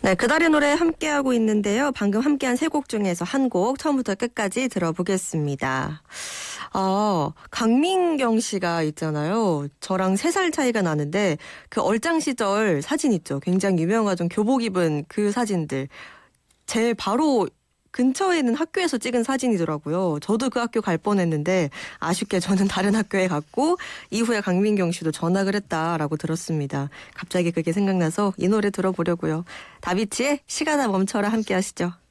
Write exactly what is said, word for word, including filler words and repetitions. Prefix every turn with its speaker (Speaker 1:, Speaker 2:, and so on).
Speaker 1: 네, 그달의 노래 함께하고 있는데요. 방금 함께한 세 곡 중에서 한 곡 처음부터 끝까지 들어보겠습니다. 아, 강민경 씨가 있잖아요. 저랑 세 살 차이가 나는데 그 얼짱 시절 사진 있죠. 굉장히 유명하던 교복 입은 그 사진들. 제 바로 근처에 있는 학교에서 찍은 사진이더라고요. 저도 그 학교 갈 뻔했는데 아쉽게 저는 다른 학교에 갔고 이후에 강민경 씨도 전학을 했다라고 들었습니다. 갑자기 그게 생각나서 이 노래 들어보려고요. 다비치의 시간아 멈춰라 함께 하시죠.